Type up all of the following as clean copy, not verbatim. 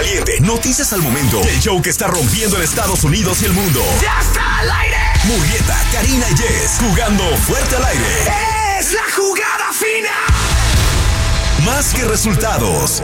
caliente, noticias al momento. El show que está rompiendo en Estados Unidos y el mundo. ¡Ya está al aire! Murrieta, Karina y Jess, jugando fuerte al aire. ¡Es la jugada final! Más que resultados.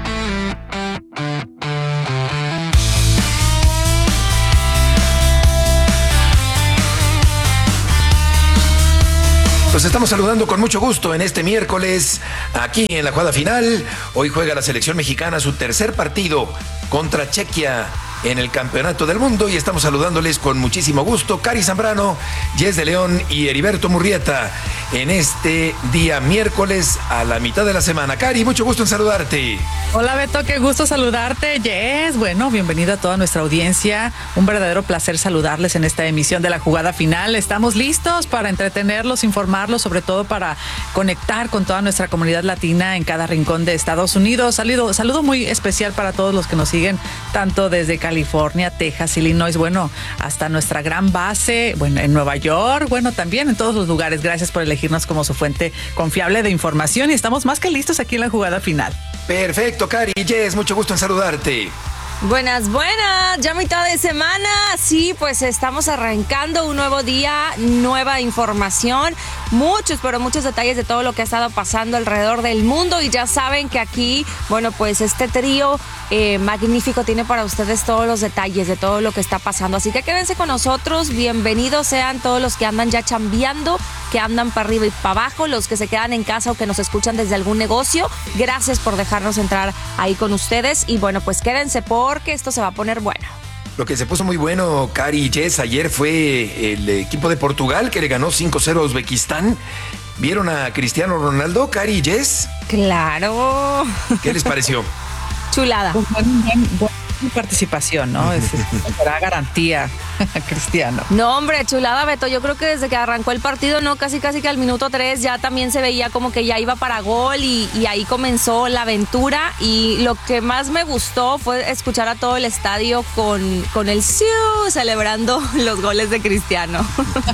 Los estamos saludando con mucho gusto en este miércoles, aquí en la jugada final. Hoy juega la selección mexicana su tercer partido contra Chequia en el Campeonato del Mundo y estamos saludándoles con muchísimo gusto. Cari Zambrano, Jess de León y Heriberto Murrieta en este día miércoles a la mitad de la semana. Cari, mucho gusto en saludarte. Hola Beto, qué gusto saludarte. Jess, bueno, bienvenida a toda nuestra audiencia. Un verdadero placer saludarles en esta emisión de la jugada final. Estamos listos para entretenerlos, informarlos, sobre todo para conectar con toda nuestra comunidad latina en cada rincón de Estados Unidos. Saludo muy especial para todos los que nos siguen, tanto desde California, Texas, Illinois, bueno, hasta nuestra gran base, bueno, en Nueva York, bueno, también en todos los lugares. Gracias por elegirnos como su fuente confiable de información y estamos más que listos aquí en la jugada final. Perfecto, Cari. Jess, mucho gusto en saludarte. Buenas, ya mitad de semana, sí, pues estamos arrancando un nuevo día, nueva información, muchos detalles de todo lo que ha estado pasando alrededor del mundo y ya saben que aquí, bueno, pues este trío magnífico tiene para ustedes todos los detalles de todo lo que está pasando, así que quédense con nosotros, bienvenidos sean todos los que andan ya chambeando, que andan para arriba y para abajo, los que se quedan en casa o que nos escuchan desde algún negocio, gracias por dejarnos entrar ahí con ustedes y bueno, pues quédense porque esto se va a poner bueno. Lo que se puso muy bueno, Cari y Jess, ayer fue el equipo de Portugal que le ganó 5-0 a Uzbekistán. ¿Vieron a Cristiano Ronaldo, Cari y Jess? Claro. ¿Qué les pareció? Chulada. Buena participación, ¿no? Será garantía, Cristiano. No, hombre, chulada, Beto. Yo creo que desde que arrancó el partido, no, casi que al minuto 3 ya también se veía como que ya iba para gol y ahí comenzó la aventura. Y lo que más me gustó fue escuchar a todo el estadio con el siu celebrando los goles de Cristiano.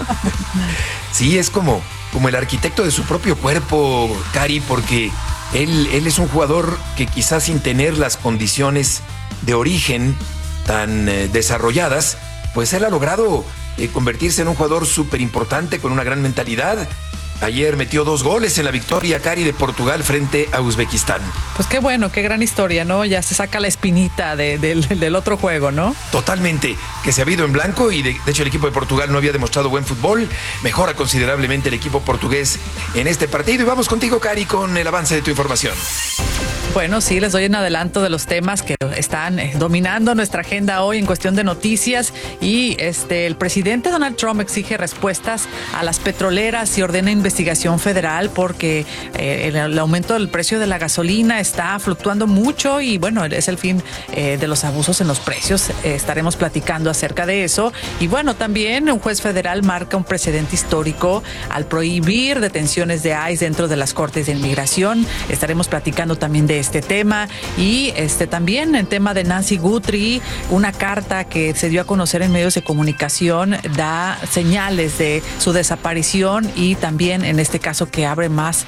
Sí, es como el arquitecto de su propio cuerpo, Cari, porque él es un jugador que quizás sin tener las condiciones de origen tan desarrolladas, pues él ha logrado convertirse en un jugador súper importante con una gran mentalidad. Ayer metió 2 goles en la victoria, Cari, de Portugal frente a Uzbekistán. Pues qué bueno, qué gran historia, ¿no? Ya se saca la espinita del otro juego, ¿no? Totalmente, que se ha ido en blanco y de hecho el equipo de Portugal no había demostrado buen fútbol. Mejora considerablemente el equipo portugués en este partido. Y vamos contigo, Cari, con el avance de tu información. Bueno, sí, les doy un adelanto de los temas que están dominando nuestra agenda hoy en cuestión de noticias y el presidente Donald Trump exige respuestas a las petroleras y ordena investigación federal porque el aumento del precio de la gasolina está fluctuando mucho y bueno, es el fin de los abusos en los precios. Estaremos platicando acerca de eso y bueno, también un juez federal marca un precedente histórico al prohibir detenciones de ICE dentro de las cortes de inmigración. Estaremos platicando también de este tema y también el tema de Nancy Guthrie, una carta que se dio a conocer en medios de comunicación da señales de su desaparición y también en este caso que abre más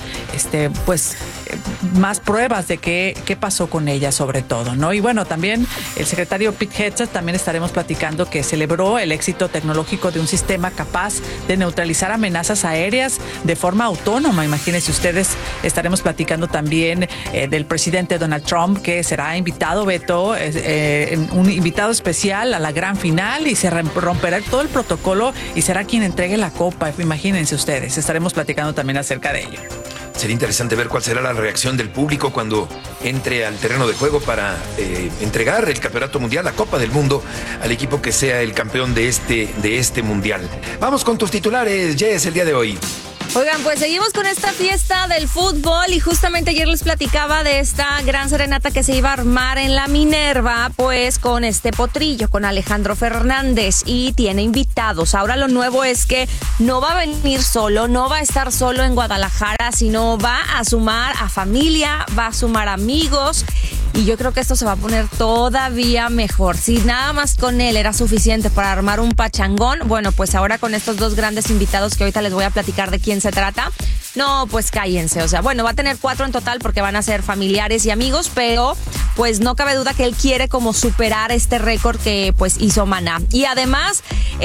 más pruebas de qué pasó con ella sobre todo, ¿no? Y bueno, también el secretario Pete Hegseth también estaremos platicando que celebró el éxito tecnológico de un sistema capaz de neutralizar amenazas aéreas de forma autónoma. Imagínense ustedes, estaremos platicando también del presidente Donald Trump, que será invitado, Beto, un invitado especial a la gran final y se romperá todo el protocolo y será quien entregue la copa. Imagínense ustedes, estaremos platicando también acerca de ello. Sería interesante ver cuál será la reacción del público cuando entre al terreno de juego para entregar el campeonato mundial, la Copa del Mundo, al equipo que sea el campeón de este mundial. Vamos con tus titulares, Jess, el día de hoy. Oigan, pues seguimos con esta fiesta del fútbol y justamente ayer les platicaba de esta gran serenata que se iba a armar en la Minerva, pues con este potrillo, con Alejandro Fernández y tiene invitados. Ahora lo nuevo es que no va a venir solo, no va a estar solo en Guadalajara, sino va a sumar a familia, va a sumar amigos y yo creo que esto se va a poner todavía mejor. Si nada más con él era suficiente para armar un pachangón, bueno, pues ahora con estos dos grandes invitados que ahorita les voy a platicar de quién se trata, No, pues cállense. O sea, bueno, va a tener 4 en total porque van a ser familiares y amigos, pero pues no cabe duda que él quiere como superar este récord que pues hizo Maná. Y además,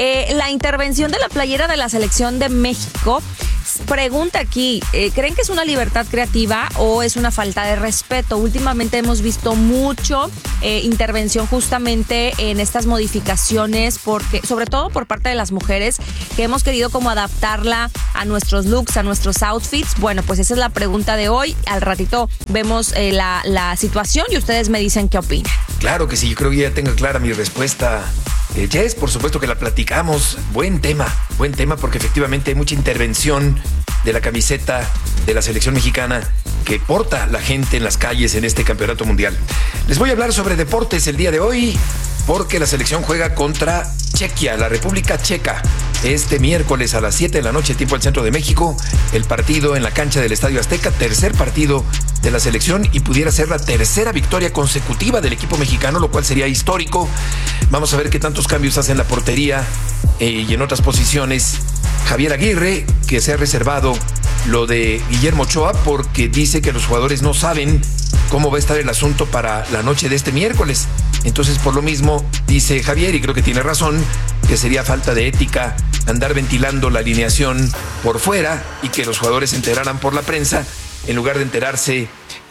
la intervención de la playera de la selección de México. Pregunta aquí, ¿creen que es una libertad creativa o es una falta de respeto? Últimamente hemos visto mucho intervención justamente en estas modificaciones, porque sobre todo por parte de las mujeres, que hemos querido como adaptarla a nuestros looks, a nuestros outfits. Bueno, pues esa es la pregunta de hoy. Al ratito vemos la situación y ustedes me dicen qué opinan. Claro que sí, yo creo que ya tengo clara mi respuesta. Jess, por supuesto que la platicamos. Buen tema porque efectivamente hay mucha intervención de la camiseta de la selección mexicana que porta la gente en las calles en este campeonato mundial. Les voy a hablar sobre deportes el día de hoy porque la selección juega contra Chequia, la República Checa, este miércoles a las 7 de la noche, tiempo del centro de México. El partido en la cancha del Estadio Azteca, tercer partido de la selección y pudiera ser la tercera victoria consecutiva del equipo mexicano, lo cual sería histórico. Vamos a ver qué tantos cambios hace en la portería y en otras posiciones Javier Aguirre, que se ha reservado lo de Guillermo Ochoa porque dice que los jugadores no saben cómo va a estar el asunto para la noche de este miércoles. Entonces, por lo mismo, dice Javier, y creo que tiene razón, que sería falta de ética andar ventilando la alineación por fuera y que los jugadores se enteraran por la prensa en lugar de enterarse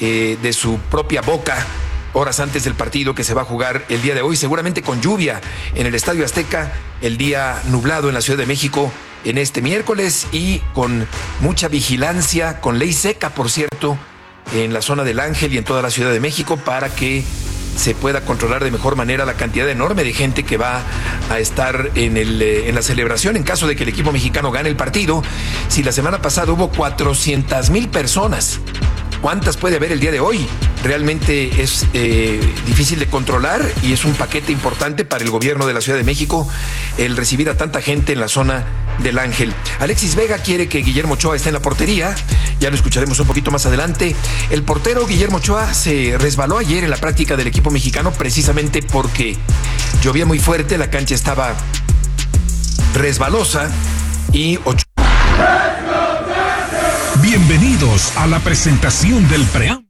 de su propia boca horas antes del partido que se va a jugar el día de hoy, seguramente con lluvia en el Estadio Azteca, el día nublado en la Ciudad de México en este miércoles y con mucha vigilancia, con ley seca, por cierto, en la zona del Ángel y en toda la Ciudad de México para que se pueda controlar de mejor manera la cantidad enorme de gente que va a estar en la celebración en caso de que el equipo mexicano gane el partido. Si la semana pasada hubo 400,000 personas, ¿cuántas puede haber el día de hoy? Realmente es difícil de controlar y es un paquete importante para el gobierno de la Ciudad de México el recibir a tanta gente en la zona del Ángel. Alexis Vega quiere que Guillermo Ochoa esté en la portería, ya lo escucharemos un poquito más adelante. El portero Guillermo Ochoa se resbaló ayer en la práctica del equipo mexicano precisamente porque llovía muy fuerte, la cancha estaba resbalosa y Ochoa... Bienvenidos a la presentación del preámbulo.